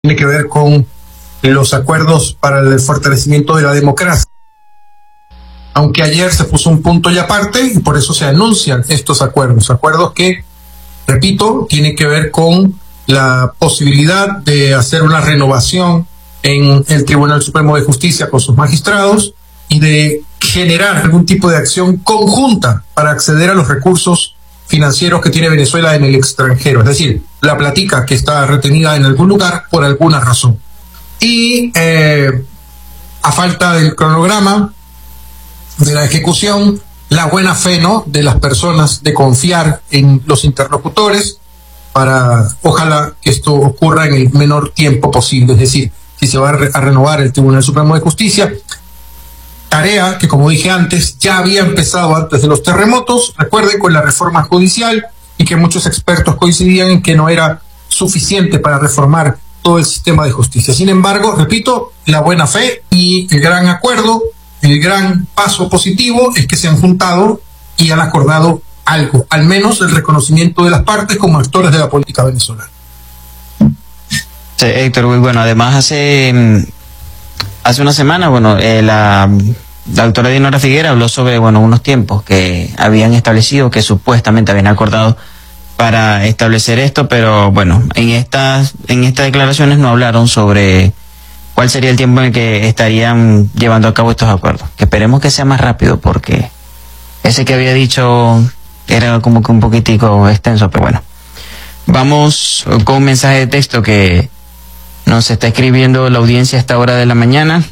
tiene que ver con los acuerdos para el fortalecimiento de la democracia. Aunque ayer se puso un punto y aparte, y por eso se anuncian estos acuerdos que, repito, tiene que ver con la posibilidad de hacer una renovación en el Tribunal Supremo de Justicia con sus magistrados y de generar algún tipo de acción conjunta para acceder a los recursos financieros que tiene Venezuela en el extranjero, es decir, la platica que está retenida en algún lugar por alguna razón. Y a falta del cronograma de la ejecución, la buena fe, ¿no?, de las personas de confiar en los interlocutores para, ojalá, que esto ocurra en el menor tiempo posible, es decir, si se va a renovar el Tribunal Supremo de Justicia, tarea que, como dije antes, ya había empezado antes de los terremotos, recuerden, con la reforma judicial, y que muchos expertos coincidían en que no era suficiente para reformar todo el sistema de justicia. Sin embargo, repito, la buena fe y el gran acuerdo, el gran paso positivo es que se han juntado y han acordado algo, al menos el reconocimiento de las partes como actores de la política venezolana. Sí, Héctor, muy bueno. Además, hace una semana, la doctora Dinora Figuera habló sobre, unos tiempos que habían establecido, que supuestamente habían acordado para establecer esto, pero en estas declaraciones no hablaron sobre cuál sería el tiempo en el que estarían llevando a cabo estos acuerdos. Que esperemos que sea más rápido, porque ese que había dicho era como que un poquitico extenso, pero bueno. Vamos con un mensaje de texto que nos está escribiendo la audiencia a esta hora de la mañana.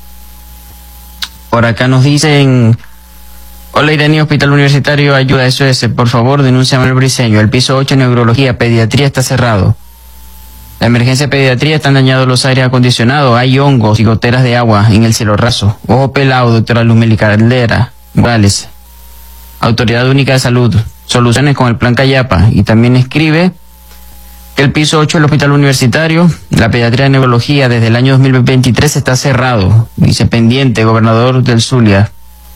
Por acá nos dicen: hola Irene, Hospital Universitario Ayuda SOS, por favor denuncia a Manuel Briceño, el piso 8 neurología, pediatría está cerrado. La emergencia de pediatría, están dañados los aires acondicionados, hay hongos y goteras de agua en el cielo raso. Ojo pelado, doctora Lumeli Caldera Morales. Autoridad Única de Salud, soluciones con el Plan Cayapa. Y también escribe que el piso 8 del Hospital Universitario, la pediatría de neurología, desde el año 2023 está cerrado. Dice pendiente, gobernador del Zulia.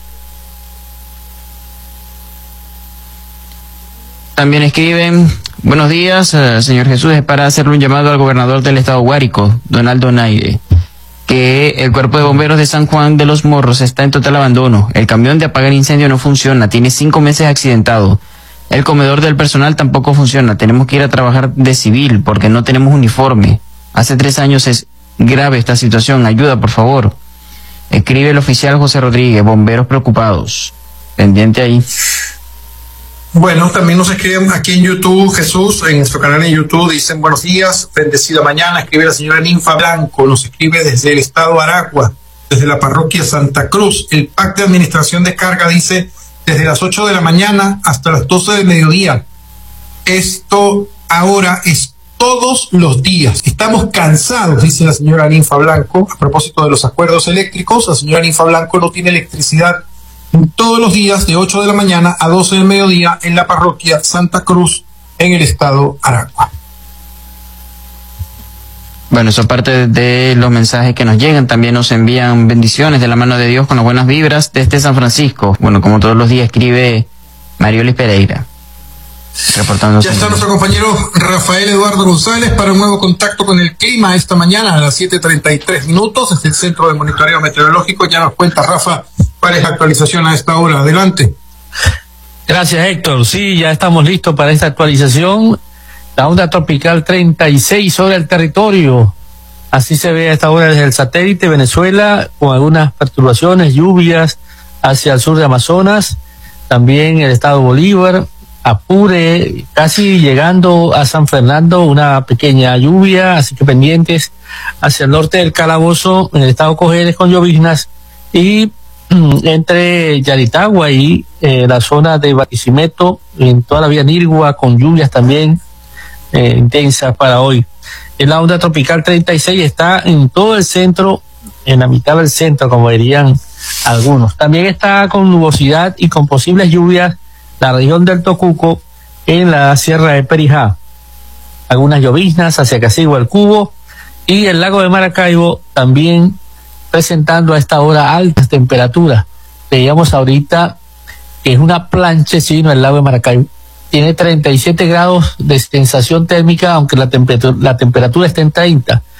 También escriben: buenos días, señor Jesús, es para hacerle un llamado al gobernador del estado Guárico, Donaldo Naide, que el cuerpo de bomberos de San Juan de los Morros está en total abandono. El camión de apagar incendio no funciona, tiene 5 meses accidentado. El comedor del personal tampoco funciona, tenemos que ir a trabajar de civil porque no tenemos uniforme. Hace 3 años es grave esta situación, ayuda por favor. Escribe el oficial José Rodríguez, bomberos preocupados. Pendiente ahí. Bueno, también nos escriben aquí en YouTube, Jesús, en nuestro canal en YouTube, dicen: buenos días, bendecida mañana. Escribe la señora Ninfa Blanco, nos escribe desde el estado Aragua, desde la parroquia Santa Cruz. El PAC de administración de carga dice: desde las 8 de la mañana hasta las 12 del mediodía. Esto ahora es todos los días. Estamos cansados, dice la señora Ninfa Blanco. A propósito de los acuerdos eléctricos, la señora Ninfa Blanco no tiene electricidad todos los días de 8 de la mañana a 12 del mediodía en la parroquia Santa Cruz en el estado Aragua. Bueno, eso parte de los mensajes que nos llegan. También nos envían bendiciones de la mano de Dios con las buenas vibras desde San Francisco. Como todos los días escribe Mariolis Pereira. Ya está nuestro compañero Rafael Eduardo González para un nuevo contacto con el clima esta mañana a las 7:33 desde el Centro de Monitoreo Meteorológico. Ya nos cuenta, Rafa, cuál es la actualización a esta hora. Adelante. Gracias, Héctor. Sí, ya estamos listos para esta actualización. La onda tropical 36 sobre el territorio. Así se ve a esta hora desde el satélite Venezuela, con algunas perturbaciones, lluvias hacia el sur de Amazonas, también el estado Bolívar, Apure, casi llegando a San Fernando, una pequeña lluvia, así que pendientes hacia el norte del Calabozo, en el estado Cojedes con lloviznas, y entre Yaritagua y la zona de Barquisimeto, en toda la vía Nirgua, con lluvias también intensas para hoy. La onda tropical 36 está en todo el centro, en la mitad del centro, como dirían algunos. También está con nubosidad y con posibles lluvias la región del Tocuco en la sierra de Perijá. Algunas lloviznas hacia Casigua, el Cubo, y el lago de Maracaibo también presentando a esta hora altas temperaturas. Veíamos ahorita que es una planchecina el lago de Maracaibo. Tiene 37 grados de sensación térmica, aunque la temperatura está en 30.